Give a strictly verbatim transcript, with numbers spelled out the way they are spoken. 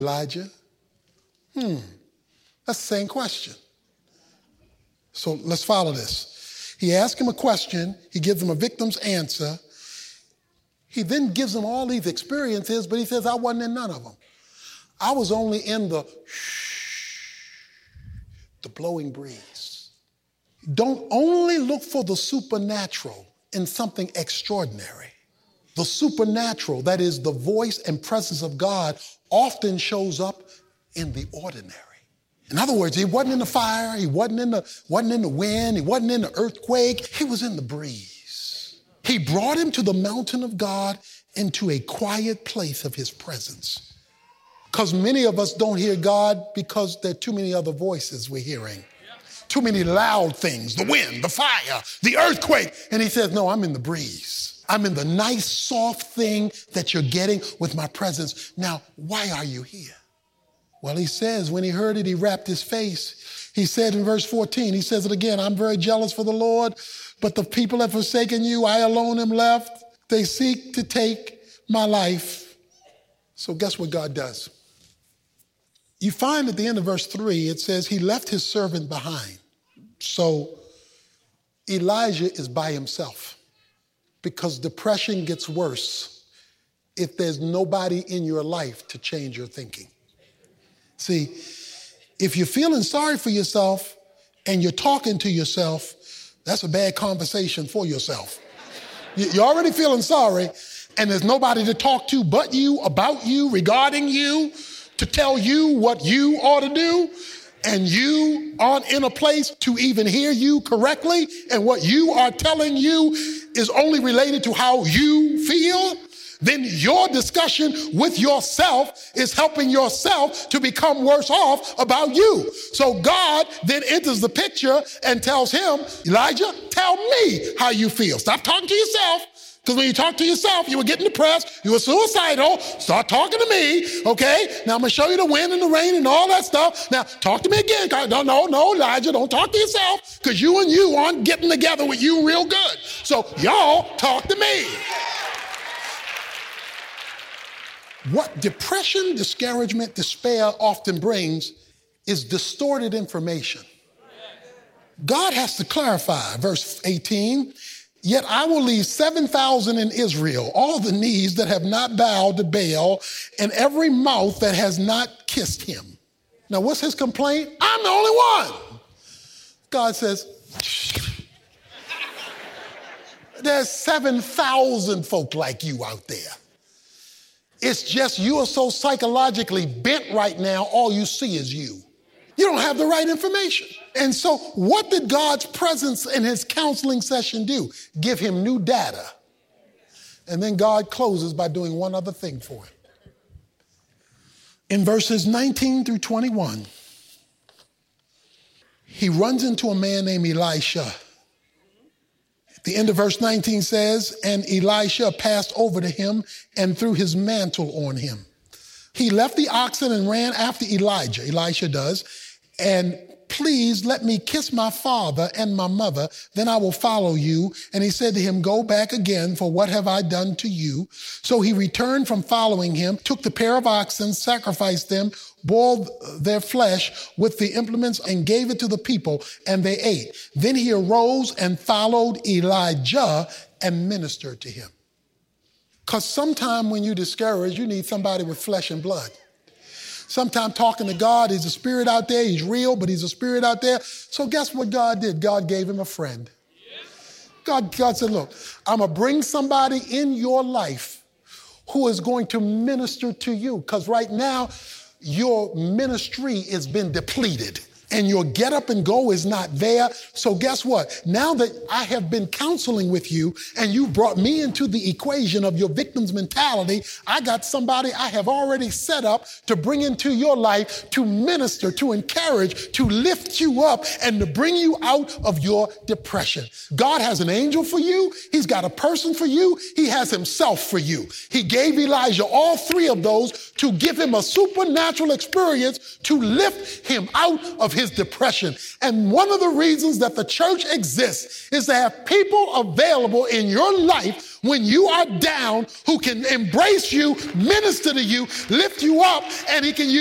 Elijah? Hmm, that's the same question. So let's follow this. He asks him a question. He gives him a victim's answer. He then gives him all these experiences, but he says, I wasn't in none of them. I was only in the the blowing breeze. Don't only look for the supernatural in something extraordinary. The supernatural, that is the voice and presence of God, often shows up in the ordinary. In other words, he wasn't in the fire, he wasn't in the, wasn't in the wind, he wasn't in the earthquake, he was in the breeze. He brought him to the mountain of God, into a quiet place of his presence. Because many of us don't hear God because there are too many other voices we're hearing. Too many loud things, the wind, the fire, the earthquake. And he says, no, I'm in the breeze. I'm in the nice, soft thing that you're getting with my presence. Now, why are you here? Well, he says, when he heard it, he wrapped his face. He said in verse fourteen, he says it again, I'm very jealous for the Lord, but the people have forsaken you. I alone am left. They seek to take my life. So guess what God does? You find at the end of verse three, it says he left his servant behind. So Elijah is by himself because depression gets worse if there's nobody in your life to change your thinking. See, if you're feeling sorry for yourself and you're talking to yourself, that's a bad conversation for yourself. You're already feeling sorry and there's nobody to talk to but you, about you, regarding you, to tell you what you ought to do, and you aren't in a place to even hear you correctly, and what you are telling you is only related to how you feel, then your discussion with yourself is helping yourself to become worse off about you. So God then enters the picture and tells him, Elijah, tell me how you feel. Stop talking to yourself. Because when you talk to yourself, you were getting depressed, you were suicidal. Start talking to me, okay? Now I'm going to show you the wind and the rain and all that stuff. Now talk to me again. No, no, no, Elijah, don't talk to yourself because you and you aren't getting together with you real good. So y'all talk to me. What depression, discouragement, despair often brings is distorted information. God has to clarify, verse eighteen, yet I will leave seven thousand in Israel, all the knees that have not bowed to Baal, and every mouth that has not kissed him. Now, what's his complaint? I'm the only one. God says, there's seven thousand folk like you out there. It's just you are so psychologically bent right now, all you see is you. You don't have the right information. And so what did God's presence in his counseling session do? Give him new data. And then God closes by doing one other thing for him. In verses nineteen through twenty-one, he runs into a man named Elisha. The end of verse nineteen says, and Elisha passed over to him and threw his mantle on him. He left the oxen and ran after Elijah, Elisha does, and please let me kiss my father and my mother, then I will follow you. And he said to him, go back again, for what have I done to you? So he returned from following him, took the pair of oxen, sacrificed them, boiled their flesh with the implements and gave it to the people, and they ate. Then he arose and followed Elijah and ministered to him. Because sometime when you're discouraged, you need somebody with flesh and blood. Sometimes talking to God, he's a spirit out there, he's real, but he's a spirit out there. So guess what God did? God gave him a friend. God, God said, look, I'm going to bring somebody in your life who is going to minister to you. Because right now, your ministry has been depleted. And your get up and go is not there. So guess what? Now that I have been counseling with you and you brought me into the equation of your victim's mentality, I got somebody I have already set up to bring into your life to minister, to encourage, to lift you up, and to bring you out of your depression. God has an angel for you. He's got a person for you. He has himself for you. He gave Elijah all three of those to give him a supernatural experience to lift him out of his his depression. And one of the reasons that the church exists is to have people available in your life when you are down who can embrace you, minister to you, lift you up, and he can use